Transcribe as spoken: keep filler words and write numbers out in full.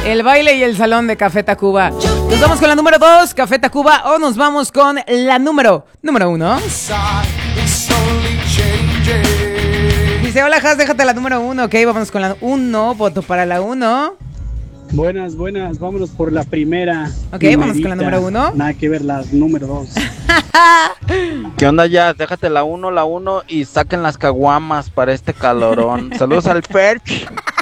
El baile y el salón de Café Tacuba. Nos vamos con la número dos, Café Tacuba, o nos vamos con la número, número uno. Dice, hola, Has, déjate la número uno, ok, vamos con la uno, voto para la uno. Buenas, buenas, vámonos por la primera. Ok, primerita. vamos con la número uno. Nada que ver la número dos. ¿Qué onda ya? Déjate la uno, la uno y saquen las caguamas para este calorón. Saludos al Perch.